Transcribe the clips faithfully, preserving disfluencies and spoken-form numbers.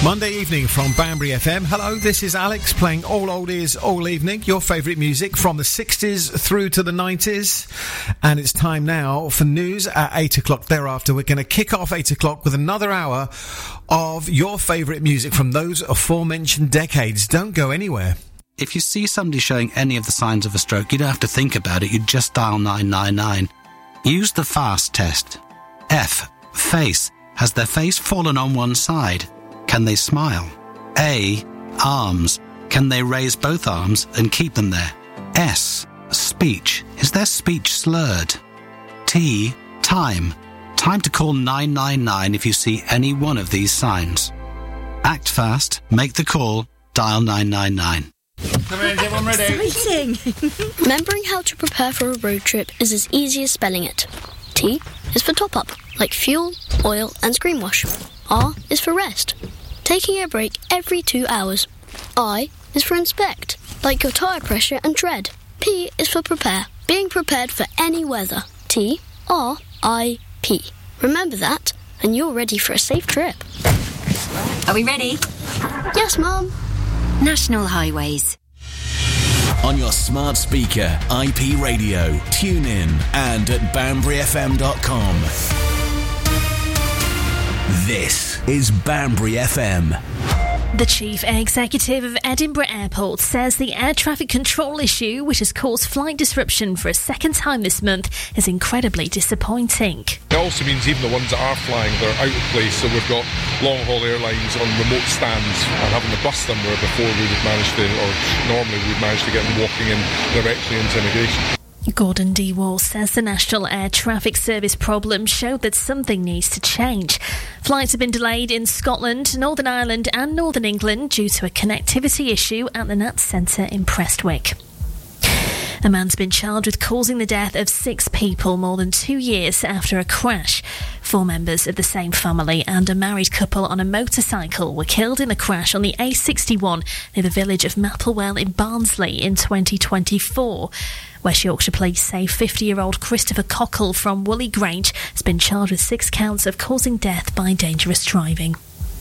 Monday evening from Banbury F M. Hello, this is Alex playing all oldies all evening. Your favourite music from the sixties through to the nineties. And it's time now for news at eight o'clock. Thereafter, we're going to kick off eight o'clock with another hour of your favourite music from those aforementioned decades. Don't go anywhere. If you see somebody showing any of the signs of a stroke, you don't have to think about it. You just dial nine nine nine. Use the FAST test. F. Face. Has their face fallen on one side? Can they smile? A. Arms. Can they raise both arms and keep them there? S. Speech. Is their speech slurred? T. Time. Time to call nine nine nine if you see any one of these signs. Act fast, make the call, dial nine nine nine. Come in, everyone ready? Exciting! Remembering how to prepare for a road trip is as easy as spelling it. T is for top up, like fuel, oil and screen wash. R is for rest, taking a break every two hours. I is for inspect, like your tyre pressure and tread. P is for prepare, being prepared for any weather. T, R, I, P. Remember that, and you're ready for a safe trip. Are we ready? Yes, Mum. National Highways. On your smart speaker, I P radio, tune in, and at banbury f m dot com. This is Banbury F M. The Chief Executive of Edinburgh Airport says the air traffic control issue, which has caused flight disruption for a second time this month, is incredibly disappointing. It also means even the ones that are flying, they're out of place, so we've got long-haul airlines on remote stands and having to bus them where before we would manage to, or normally we'd manage to get them walking in directly into immigration. Gordon Dewar says the National Air Traffic Service problem showed that something needs to change. Flights have been delayed in Scotland, Northern Ireland and Northern England due to a connectivity issue at the Nats Centre in Prestwick. A man's been charged with causing the death of six people more than two years after a crash. Four members of the same family and a married couple on a motorcycle were killed in a crash on the A sixty-one near the village of Mapplewell in Barnsley in twenty twenty-four. West Yorkshire Police say fifty-year-old Christopher Cockle from Woolly Grange has been charged with six counts of causing death by dangerous driving.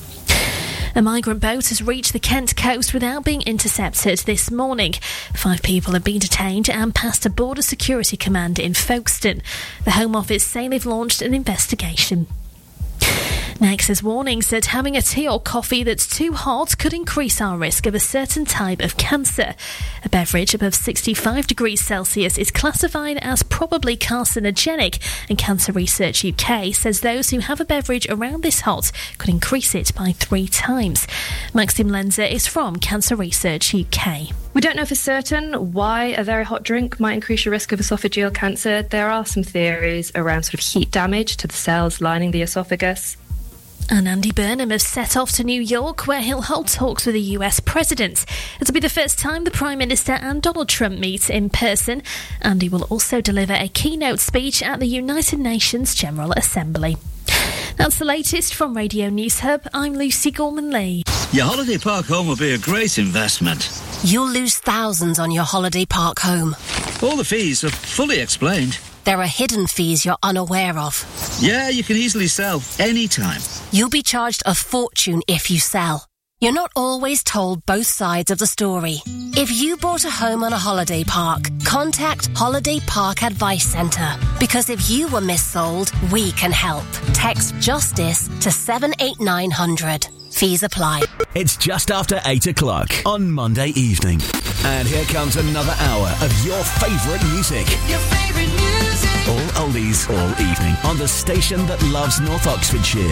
A migrant boat has reached the Kent coast without being intercepted this morning. Five people have been detained and passed a border security command in Folkestone. The Home Office say they've launched an investigation. Next is warnings that having a tea or coffee that's too hot could increase our risk of a certain type of cancer. A beverage above sixty-five degrees Celsius is classified as probably carcinogenic, and Cancer Research U K says those who have a beverage around this hot could increase it by three times. Maxim Lenzer is from Cancer Research U K. We don't know for certain why a very hot drink might increase your risk of esophageal cancer. There are some theories around sort of heat damage to the cells lining the esophagus. And Andy Burnham has set off to New York, where he'll hold talks with the U S President. It'll be the first time the Prime Minister and Donald Trump meet in person. Andy will also deliver a keynote speech at the United Nations General Assembly. That's the latest from Radio News Hub. I'm Lucy Gorman-Lee. Your holiday park home will be a great investment. You'll lose thousands on your holiday park home. All the fees are fully explained. There are hidden fees you're unaware of. Yeah, you can easily sell anytime. You'll be charged a fortune if you sell. You're not always told both sides of the story. If you bought a home on a holiday park, contact Holiday Park Advice Centre. Because if you were missold, we can help. Text JUSTICE to seven eight nine hundred. Fees apply. It's just after eight o'clock on Monday evening. And here comes another hour of your favourite music. Your favourite music. All oldies, all evening. On the station that loves North Oxfordshire.